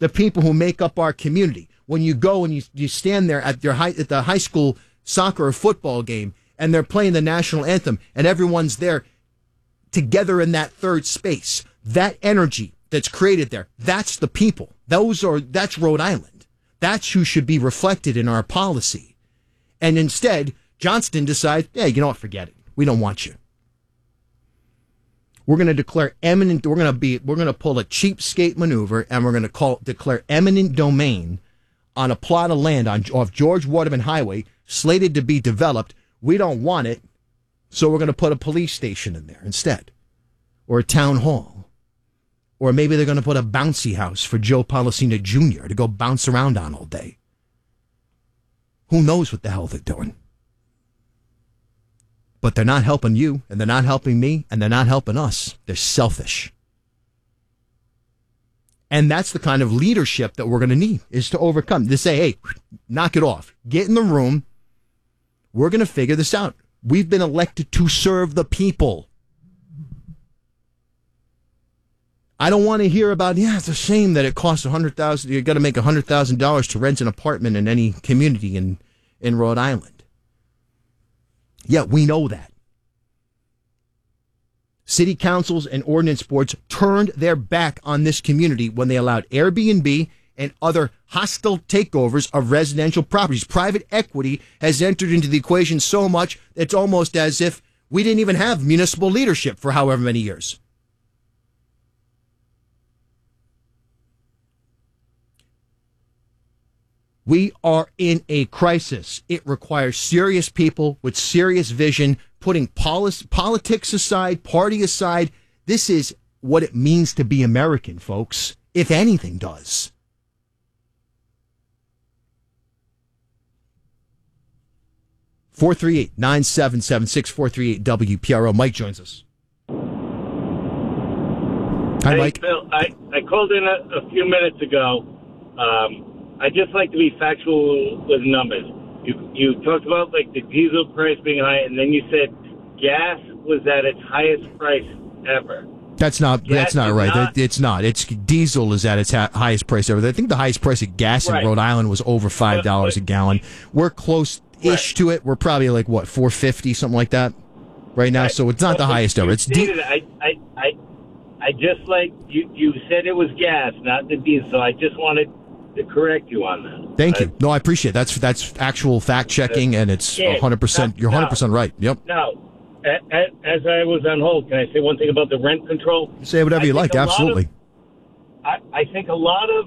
the people who make up our community. When you go and you stand there at the high school soccer or football game, and they're playing the national anthem, and everyone's there together in that third space, that energy that's created there, that's the people. That's Rhode Island. That's who should be reflected in our policy. And instead, Johnston decides, yeah, you know what, forget it. We don't want you. We're going to declare eminent. We're going to pull a cheapskate maneuver, and we're going to declare eminent domain on a plot of land off George Waterman Highway, slated to be developed. We don't want it, so we're going to put a police station in there instead, or a town hall, or maybe they're going to put a bouncy house for Joe Policina Jr. to go bounce around on all day. Who knows what the hell they're doing? But they're not helping you, and they're not helping me, and they're not helping us. They're selfish. And that's the kind of leadership that we're going to need, is to overcome. To say, hey, knock it off. Get in the room. We're going to figure this out. We've been elected to serve the people. I don't want to hear about, it's a shame that it costs $100,000. You got to make $100,000 to rent an apartment in any community in Rhode Island. Yeah, we know that. City councils and ordinance boards turned their back on this community when they allowed Airbnb and other hostile takeovers of residential properties. Private equity has entered into the equation so much, it's almost as if we didn't even have municipal leadership for however many years. We are in a crisis. It requires serious people with serious vision, putting politics aside, party aside. This is what it means to be American, folks, if anything does. (438-9776) 438 Mike joins us. Hi, Mike. Bill, I called in a few minutes ago. I just like to be factual with numbers. You talked about like the diesel price being high, and then you said gas was at its highest price ever. That's not right. It's not. It's diesel is at its highest price ever. I think the highest price of gas in Rhode Island was over $5 a gallon. We're close-ish to it. We're probably like what, $4.50, something like that, right now. So it's not the highest ever. It's I just like you said it was gas, not the diesel. So I just wanted to correct you on that. Thank you. No, I appreciate it. That's actual fact checking, and it's 100%. You're 100% right. Yep. Now, as I was on hold, can I say one thing about the rent control? Say whatever you like. Absolutely. I think a lot of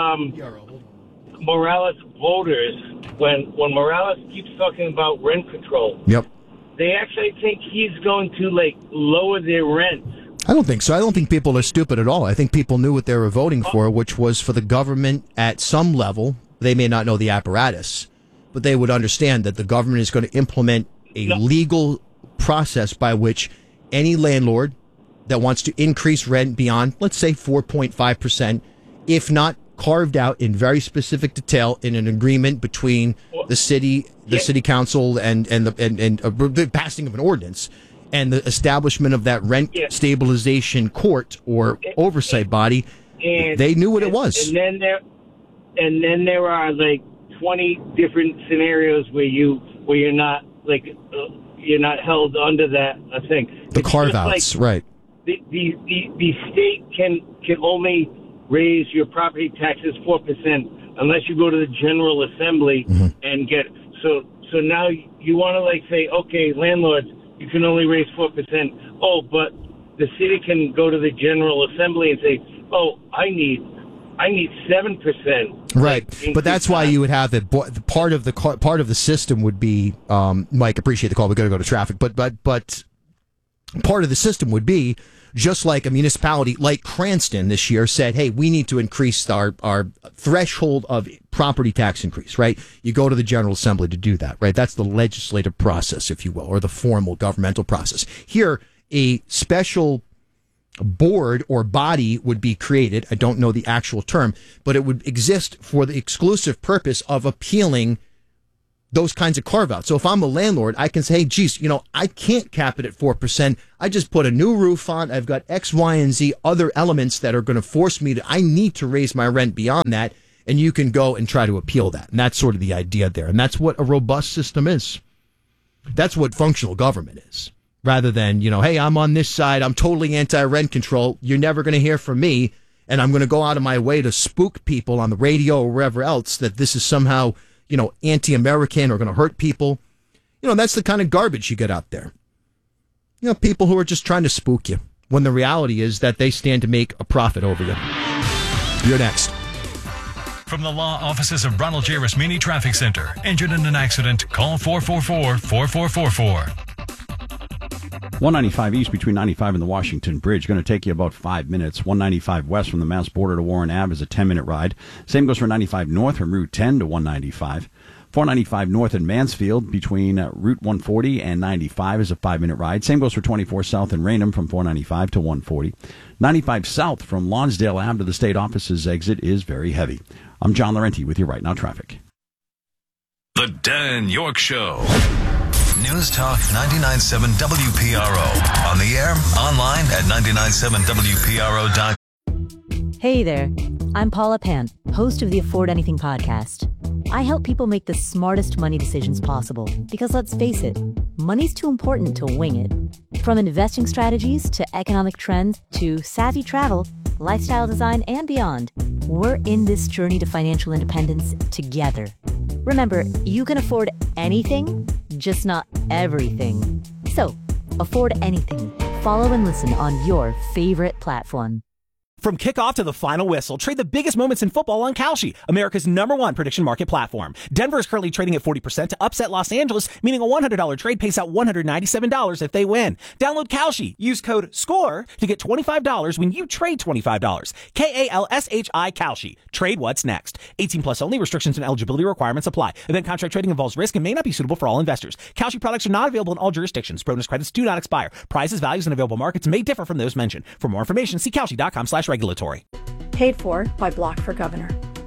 Morales voters, when Morales keeps talking about rent control, they actually think he's going to lower their rent. I don't think so. I don't think people are stupid at all. I think people knew what they were voting for, which was for the government at some level. They may not know the apparatus, but they would understand that the government is going to implement a legal process by which any landlord that wants to increase rent beyond, let's say, 4.5%, if not carved out in very specific detail in an agreement between the city, city council, and the passing of an ordinance, and the establishment of that rent stabilization court or oversight body, they knew what it was. And then there are 20 different scenarios where you're not you're not held under that thing. The carve-outs, right? The state can only raise your property taxes 4% unless you go to the General Assembly and get it. So now you want to say, okay, landlords, you can only raise 4%. Oh, but the city can go to the General Assembly and say, oh, I need 7%. Right, but that's why you would have it. Part of the system would be, Mike, appreciate the call. We got to go to traffic, but part of the system would be just like a municipality like Cranston this year said, hey, we need to increase our threshold of property tax increase, right? You go to the General Assembly to do that, right? That's the legislative process, if you will, or the formal governmental process. Here, a special board or body would be created. I don't know the actual term, but it would exist for the exclusive purpose of appealing those kinds of carve-outs. So if I'm a landlord, I can say, hey, geez, I can't cap it at 4%. I just put a new roof on. I've got X, Y, and Z other elements that are going to force me I need to raise my rent beyond that. And you can go and try to appeal that. And that's sort of the idea there. And that's what a robust system is. That's what functional government is. Rather than, hey, I'm on this side. I'm totally anti-rent control. You're never going to hear from me. And I'm going to go out of my way to spook people on the radio or wherever else that this is somehow anti-American or going to hurt people. That's the kind of garbage you get out there. People who are just trying to spook you when the reality is that they stand to make a profit over you. You're next. From the law offices of Ronald J. Rasmini Traffic Center. Injured in an accident? Call 444-4444. 195 east between 95 and the Washington Bridge. Going to take you about 5 minutes. 195 west from the Mass border to Warren Ave is a 10-minute ride. Same goes for 95 north from Route 10 to 195. 495 north in Mansfield between Route 140 and 95 is a 5-minute ride. Same goes for 24 south in Raynham from 495 to 140. 95 south from Lonsdale Ave to the state office's exit is very heavy. I'm John Laurenti with your Right Now traffic. The Dan York Show. News Talk 99.7 WPRO. On the air, online at 997WPRO.com. Hey there, I'm Paula Pant, host of the Afford Anything podcast. I help people make the smartest money decisions possible because, let's face it, money's too important to wing it. From investing strategies to economic trends to savvy travel, lifestyle design, and beyond, we're in this journey to financial independence together. Remember, you can afford anything, just not everything. So, afford anything. Follow and listen on your favorite platform. From kickoff to the final whistle, trade the biggest moments in football on Kalshi, America's #1 prediction market platform. Denver is currently trading at 40% to upset Los Angeles, meaning a $100 trade pays out $197 if they win. Download Kalshi. Use code SCORE to get $25 when you trade $25. Kalshi, Kalshi. Trade what's next. 18 plus only. Restrictions and eligibility requirements apply. Event contract trading involves risk and may not be suitable for all investors. Kalshi products are not available in all jurisdictions. Bonus credits do not expire. Prices, values, and available markets may differ from those mentioned. For more information, see Kalshi.com/regulatory. Paid for by Block for Governor.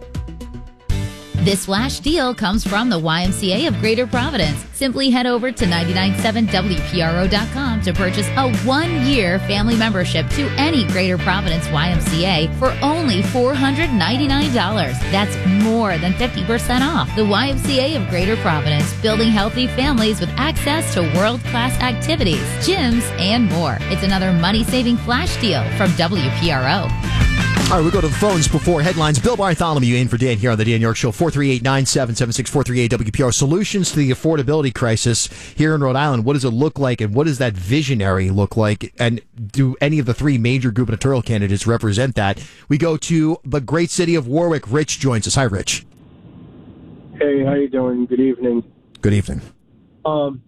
This flash deal comes from the YMCA of Greater Providence. Simply head over to 997WPRO.com to purchase a 1-year family membership to any Greater Providence YMCA for only $499. That's more than 50% off. The YMCA of Greater Providence, building healthy families with access to world-class activities, gyms, and more. It's another money-saving flash deal from WPRO. All right, we go to the phones before headlines. Bill Bartholomew in for Dan here on the Dan York Show. 438-9776-438-WPR. Solutions to the affordability crisis here in Rhode Island. What does it look like, and what does that visionary look like? And do any of the three major gubernatorial candidates represent that? We go to the great city of Warwick. Rich joins us. Hi, Rich. Hey, how you doing? Good evening. Good evening. So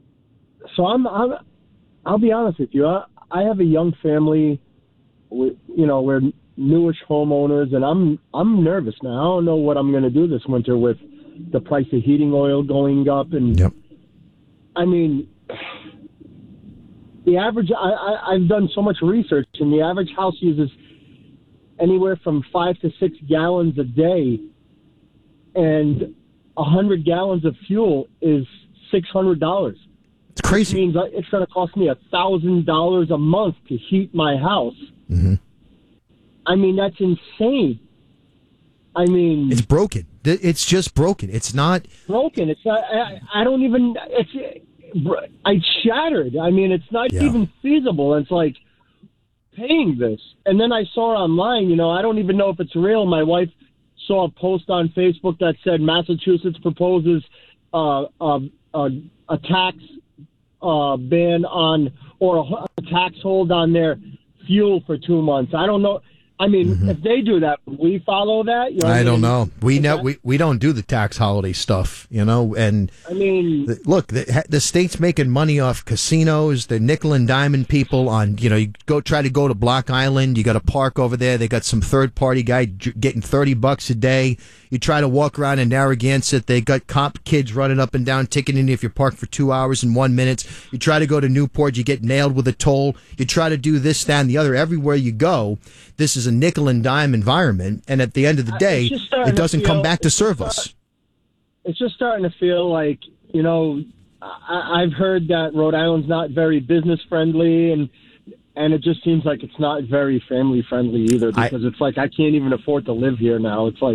I'll be honest with you. I have a young family. We're newish homeowners, and I'm nervous now. I don't know what I'm going to do this winter with the price of heating oil going up. And yep. I mean, the average, I've done so much research, and the average house uses anywhere from 5 to 6 gallons a day, and 100 gallons of fuel is $600. It's crazy. Which means it's going to cost me $1,000 a month to heat my house. Mm-hmm. I mean, that's insane. I mean, it's broken. It's just broken. It's not broken. It's not. I don't even. It's shattered. I mean, it's not even feasible. It's like paying this. And then I saw online. I don't even know if it's real. My wife saw a post on Facebook that said Massachusetts proposes a tax ban on, or a tax hold on their fuel for 2 months. I don't know. I mean, if they do that, would we follow that? I don't know. We don't do the tax holiday stuff, and I mean, look, the state's making money off casinos, the nickel and diamond people on, you try to go to Block Island, you got a park over there, they got some third party guy getting $30 a day. You try to walk around in Narragansett, they got cop kids running up and down, ticketing if you're parked for 2 hours and 1 minute. You try to go to Newport, you get nailed with a toll. You try to do this, that, and the other. Everywhere you go, this is a nickel and dime environment, and at the end of the day, it doesn't come back to serve us. it's just starting to feel like, you know, I've heard that Rhode Island's not very business friendly, and it just seems like it's not very family friendly either, because it's like I can't even afford to live here now. It's like